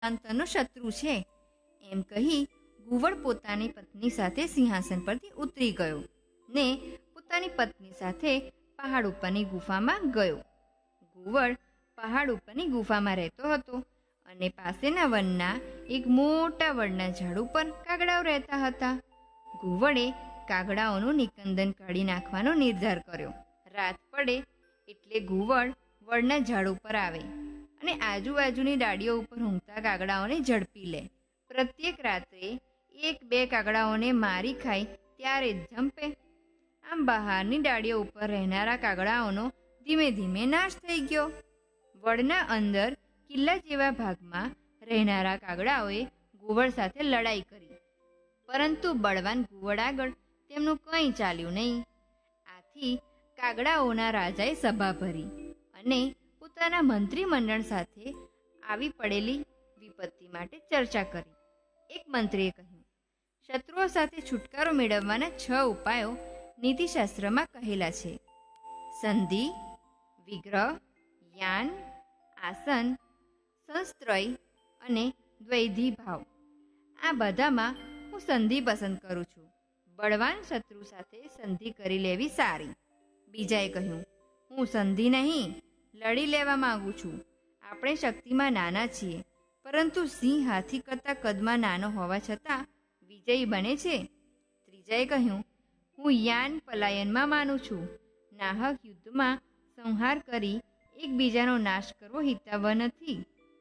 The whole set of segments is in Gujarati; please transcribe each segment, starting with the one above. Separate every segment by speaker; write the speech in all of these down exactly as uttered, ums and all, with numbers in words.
Speaker 1: અંતરનો શત્રુ છે. એમ કહી ઘુવડ પોતાની પત્ની સાથે સિંહાસન પરથી ઉતરી ગયો ને પોતાની પત્ની સાથે પહાડ ઉપરની ગુફામાં ગયો. ઘુવડ પહાડ ઉપરની ગુફામાં રહેતો હતો અને પાસેના વનના એક મોટા વડના ઝાડ ઉપર કાગડાઓ રહેતા હતા. ઘુવડે કાગડાઓનું નિકંદન કાઢી નાખવાનો નિર્ધાર કર્યો. રાત પડે એટલે ઘુવડ વડના ઝાડ ઉપર આવે અને આજુબાજુની ડાળીઓ ઉપર ઊંઘતા કાગડાઓને ઝડપી લે. પ્રત્યેક રાત્રે એક બે કાગડાઓને મારી ખાય ત્યારે જ જંપે. આમ બહારની ડાળીઓ ઉપર રહેનારા કાગડાઓનો ધીમે ધીમે નાશ થઈ ગયો. વડના અંદર કિલ્લા જેવા ભાગમાં રહેનારા કાગડાઓએ ઘુવડ સાથે લડાઈ કરી, પરંતુ બળવાન ઘુવડ આગળ તેમનું કંઈ ચાલ્યું નહીં. આથી કાગડાઓના રાજાએ સભા ભરી અને પોતાના મંત્રીમંડળ સાથે આવી પડેલી વિપત્તિ માટે ચર્ચા કરી. એક મંત્રીએ કહ્યું, શત્રુઓ સાથે છુટકારો મેળવવાના છ ઉપાયો નીતિશાસ્ત્રમાં કહેલા છે: સંધિ, વિગ્રહ, યાન, આસન, સંસ્ત્રય અને દ્વૈધી ભાવ. આ બધામાં હું સંધિ પસંદ કરું છું. બળવાન શત્રુ સાથે સંધિ કરી લેવી સારી. બીજાએ કહ્યું, હું સંધિ નહીં, લડી લેવા માંગુ છું. આપણે શક્તિમાં નાના છીએ, પરંતુ સિંહ હાથી કરતાં કદમાં નાનો હોવા છતાં વિજયી બને છે. ત્રીજાએ કહ્યું, હું યાન પલાયનમાં માનું છું. નાહક યુદ્ધમાં સંહાર કરી એકબીજાનો નાશ કરવો હિતાવહ નથી.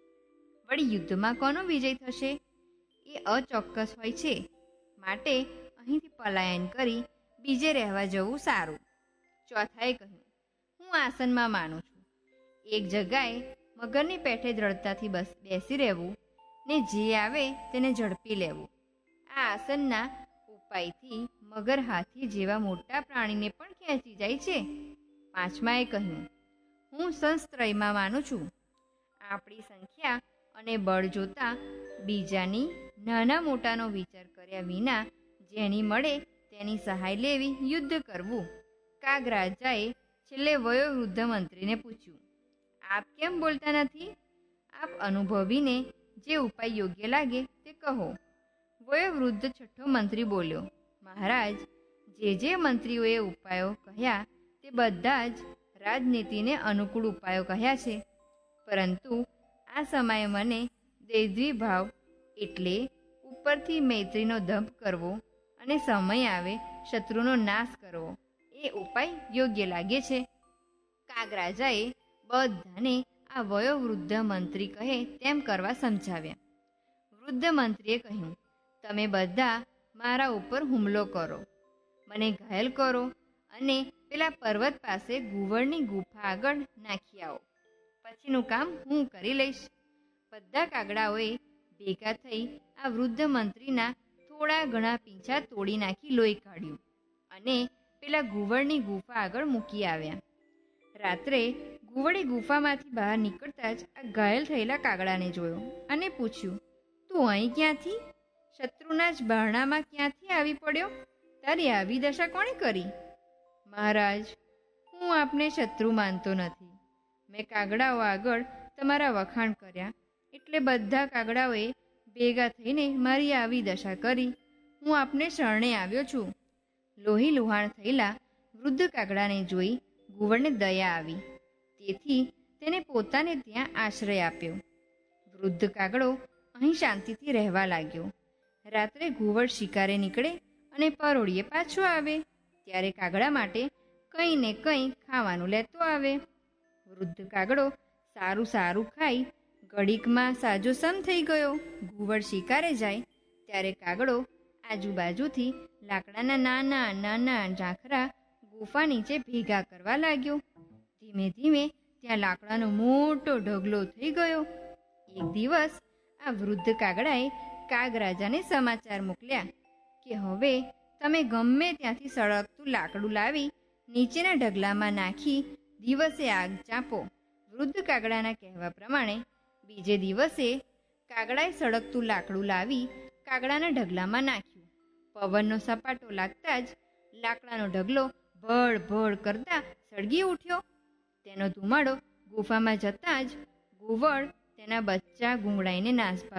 Speaker 1: વળી યુદ્ધમાં કોનો વિજય થશે એ અચોક્કસ હોય છે, માટે અહીંથી પલાયન કરી બીજે રહેવા જવું સારું. ચોથાએ કહ્યું, હું આસનમાં માનું છું. એક જગાએ મગરની પેઠે દ્રઢતાથી બસ બેસી રહેવું ને જે આવે તેને ઝડપી લેવું. આ આસનના ઉપાયથી મગર હાથી જેવા મોટા પ્રાણીને પણ ખેંચી જાય છે. પાંચમાએ કહ્યું, હું સંસ્ત્રયમાં માનું છું. આપણી સંખ્યા અને બળ જોતા બીજાની નાના મોટાનો વિચાર કર્યા વિના જેની મળે તેની સહાય લેવી, યુદ્ધ કરવું. કાગ રાજાએ છેલ્લે વયોવૃદ્ધ મંત્રીને પૂછ્યું, આપ કેમ બોલતા નથી? આપ અનુભવીને જે ઉપાય યોગ્ય લાગે તે કહો. વયોવૃદ્ધ છઠ્ઠો મંત્રી બોલ્યો, મહારાજ, જે જે મંત્રીઓએ ઉપાયો કહ્યા તે બધા જ રાજનીતિને અનુકૂળ ઉપાયો કહ્યા છે, પરંતુ આ સમયે મને દ્વૈધી ભાવ એટલે ઉપરથી મૈત્રીનો દંભ કરવો અને સમય આવે શત્રુનો નાશ કરવો એ ઉપાય યોગ્ય લાગે છે. કાગ રાજાએ બધાને આ વયોવૃદ્ધ મંત્રી કહે તેમ કરવા સમજાવ્યા. વૃદ્ધ મંત્રીએ કહ્યું, તમે બધા મારા ઉપર હુમલો કરો, મને ઘાયલ કરો અને પેલા પર્વત પાસે ઘુવડની ગુફા આગળ નાખી આવો. પછીનું કામ હું કરી લઈશ. બધા કાગડાઓએ ભેગા થઈ આ વૃદ્ધ મંત્રીના થોડા ઘણા પીંછા તોડી નાખી લોહી કાઢ્યું અને પેલા ઘુવડની ગુફા આગળ મૂકી આવ્યા. રાત્રે ઘુવડે ગુફામાંથી બહાર નીકળતા જ આ ઘાયલ થયેલા કાગડાને જોયો અને પૂછ્યું, તું અહીં ક્યાંથી? શત્રુના જ બહાણામાં ક્યાંથી આવી પડ્યો? તારી આવી દશા કોણે કરી? મહારાજ, હું આપને શત્રુ માનતો નથી. મેં કાગડાઓ આગળ તમારા વખાણ કર્યા એટલે બધા કાગડાઓએ ભેગા થઈને મારી આવી દશા કરી. હું આપને શરણે આવ્યો છું. લોહી લુહાણ થયેલા વૃદ્ધ કાગડાને જોઈ ઘુવડને દયા આવી, તેથી તેને પોતાને ત્યાં આશ્રય આપ્યો. વૃદ્ધ કાગડો અહીં શાંતિથી રહેવા લાગ્યો. રાત્રે ઘુવડ શિકારે નીકળે અને પરોળીએ પાછો આવે ત્યારે કાગડા માટે કંઈ ને કંઈ ખાવાનું લેતો આવે. વૃદ્ધ કાગડો સારું સારું ખાઈ ઘડીકમાં સાજો સમ થઈ ગયો. ઘુવડ શિકારે જાય ત્યારે કાગડો આજુબાજુથી લાકડાના નાના નાના ઝાંખરા ગુફા નીચે ભેગા કરવા લાગ્યો. ધીમે ધીમે ત્યાં લાકડાનો મોટો ઢગલો થઈ ગયો. એક દિવસ આ વૃદ્ધ કાગડાએ કાગ રાજાને સમાચાર મોકલ્યા કે હવે તમે ગમે ત્યાંથી સળગતું લાકડું લાવી નીચેના ઢગલામાં નાખી દિવસે આગ ચાંપો. વૃદ્ધ કાગડાના કહેવા પ્રમાણે બીજે દિવસે કાગડાએ સળગતું લાકડું લાવી કાગડાના ઢગલામાં નાખ્યું. પવનનો સપાટો લાગતા જ લાકડાનો ઢગલો ભળ ભળ કરતા સળગી ઉઠ્યો. તેનો ધુમાડો ગુફામાં જતાં જ ઘુવડ તેના બચ્ચા ગુંગળાઈને નાશ